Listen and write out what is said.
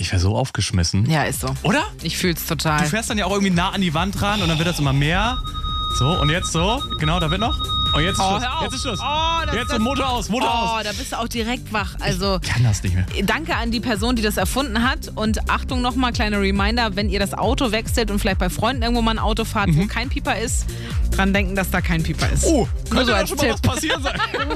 Ich wäre so aufgeschmissen. Ja, ist so. Oder? Ich fühl's total. Du fährst dann ja auch irgendwie nah an die Wand ran und dann wird das immer mehr. So, und jetzt so. Genau, da wird noch. Und jetzt ist Schluss. hör auf. Jetzt ist Schluss. Das- Jetzt das- so Motor aus, Motor aus. Oh, da bist du auch direkt wach. Also, Ich kann das nicht mehr. danke an die Person, die das erfunden hat. Und Achtung nochmal, kleiner Reminder, wenn ihr das Auto wechselt und vielleicht bei Freunden irgendwo mal ein Auto fahrt, wo kein Pieper ist, dran denken, dass da kein Pieper ist. Oh, Nur könnte so da als schon mal was Tipp. passieren sein.